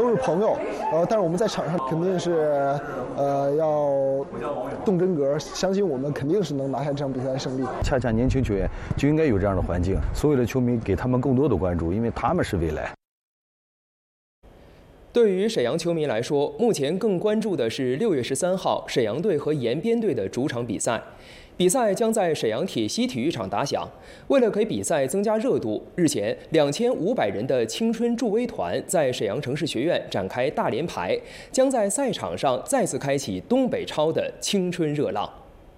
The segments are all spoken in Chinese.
都是朋友，但是我们在场上肯定是要动真格，相信我们肯定是能拿下这场比赛的胜利。 恰恰年轻球员就应该有这样的环境，所有的球迷给他们更多的关注，因为他们是未来。 对于沈阳球迷来说，目前更关注的是6月13号沈阳队和延边队的主场比赛。比赛将在沈阳铁西体育场打响。为了给比赛增加热度，日前2500人的青春助威团在沈阳城市学院展开大连排，将在赛场上再次开启东北超的青春热浪。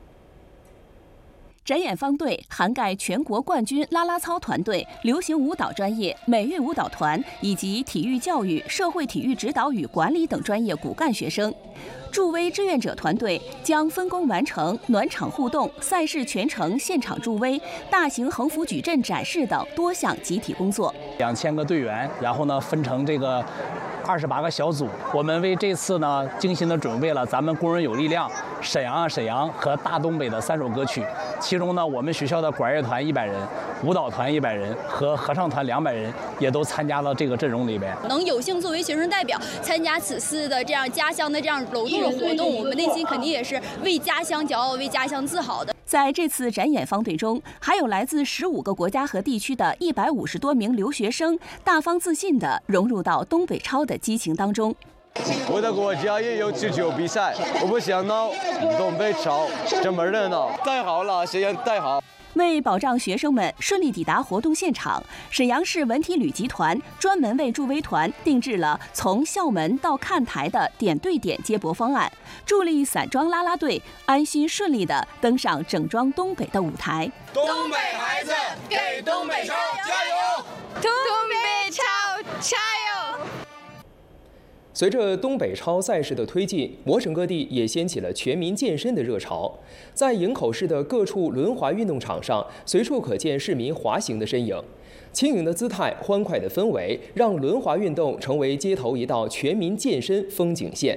展演方队涵盖全国冠军啦啦操团队、流行舞蹈专业、美韵舞蹈团以及体育教育、社会体育指导与管理等专业骨干学生。助威志愿者团队将分工完成暖场互动、赛事全程现场助威、大型横幅矩阵展示等多项集体工作。 2000个队员，然后呢分成这个28个小组。我们为这次呢精心的准备了咱们工人有力量、沈阳啊沈阳和大东北的3首歌曲。其中呢，我们学校的管乐团100人、舞蹈团100人和合唱团200人也都参加了这个阵容里边。 能有幸作为学生代表参加此次的这样家乡的这样隆重的活动，我们内心肯定也是为家乡骄傲、为家乡自豪的。 在这次展演方队中，还有来自15个国家和地区的150多名留学生，大方自信地融入到东北超的激情当中。 我的国家也有足球比赛，我不想到东北超这么热闹，太好了，沈阳太好。 为保障学生们顺利抵达活动现场，沈阳市文体旅集团专门为助威团定制了从校门到看台的点对点接驳方案，助力散装啦啦队安心顺利地登上整装东北的舞台。 东北孩子给东北超加油！ 东北超加油！ 随着东北超赛事的推进，我省各地也掀起了全民健身的热潮。在营口市的各处轮滑运动场上，随处可见市民滑行的身影。轻盈的姿态、欢快的氛围，让轮滑运动成为街头一道全民健身风景线。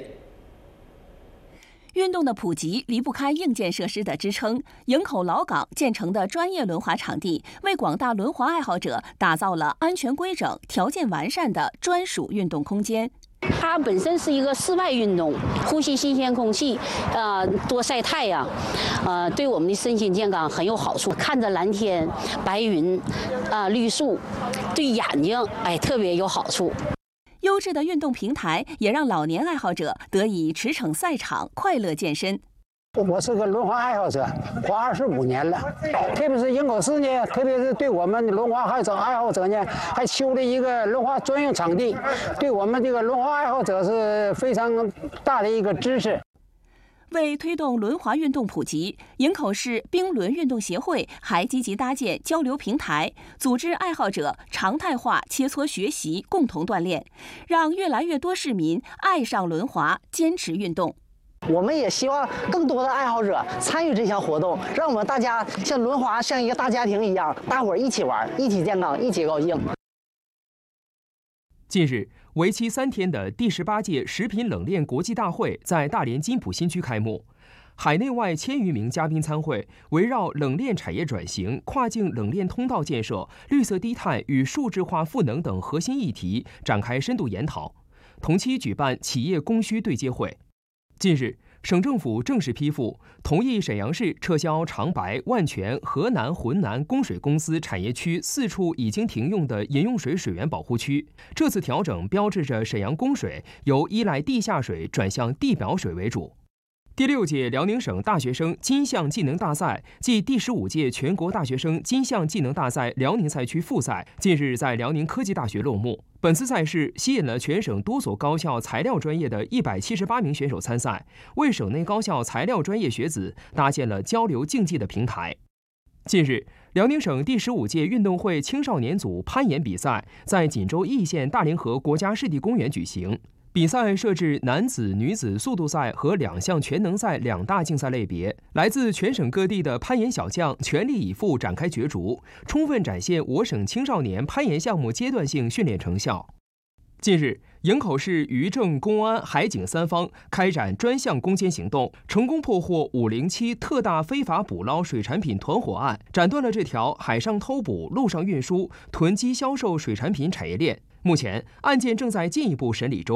运动的普及离不开硬件设施的支撑。营口老港建成的专业轮滑场地，为广大轮滑爱好者打造了安全规整、条件完善的专属运动空间。 它本身是一个室外运动，呼吸新鲜空气，多晒太阳，对我们的身心健康很有好处。看着蓝天、白云，绿树，对眼睛特别有好处。 优质的运动平台也让老年爱好者得以驰骋赛场，快乐健身。 我是个轮滑爱好者，滑25年了。特别是营口市呢，特别是对我们轮滑爱好者呢，还修了一个轮滑专用场地，对我们这个轮滑爱好者是非常大的一个支持。 为推动轮滑运动普及，营口市冰轮运动协会还积极搭建交流平台，组织爱好者常态化切磋学习，共同锻炼，让越来越多市民爱上轮滑，坚持运动。 我们也希望更多的爱好者参与这项活动，让我们大家像轮滑像一个大家庭一样，大伙儿一起玩，一起健康，一起高兴。 近日，为期3天的第18届食品冷链国际大会在大连金浦新区开幕，海内外1000余名嘉宾参会，围绕冷链产业转型、跨境冷链通道建设、绿色低碳与数字化赋能等核心议题展开深度研讨，同期举办企业供需对接会。近日，省政府正式批复同意沈阳市撤销长白、万泉、河南、浑南供水公司产业区4处已经停用的饮用水水源保护区。这次调整标志着沈阳供水由依赖地下水转向地表水为主。第6届辽宁省大学生金项技能大赛暨第15届全国大学生金项技能大赛辽宁赛区复赛近日在辽宁科技大学落幕。本次赛事吸引了全省多所高校材料专业的178名选手参赛，为省内高校材料专业学子搭建了交流竞技的平台。近日，辽宁省第15届运动会青少年组攀岩比赛在锦州易县大凌河国家湿地公园举行。比赛设置男子、女子速度赛和2项全能赛2大竞赛类别，来自全省各地的攀岩小将全力以赴展开角逐，充分展现我省青少年攀岩项目阶段性训练成效。近日，营口市渔政、公安、海警3方开展专项攻坚行动，成功破获507特大非法捕捞水产品团伙案，斩断了这条海上偷捕、陆上运输、囤积销售水产品产业链。目前，案件正在进一步审理中。